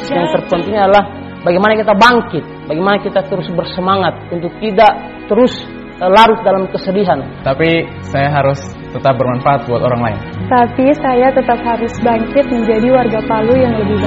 Yang terpenting adalah bagaimana kita bangkit, bagaimana kita terus bersemangat untuk tidak terus larut dalam kesedihan. Tapi saya harus tetap bermanfaat buat orang lain. Tapi saya tetap harus bangkit menjadi warga Palu yang lebih baik.